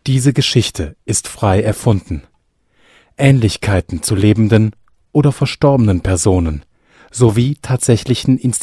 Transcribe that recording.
Diese Geschichte ist frei erfunden. Ähnlichkeiten zu lebenden oder verstorbenen Personen sowie tatsächlichen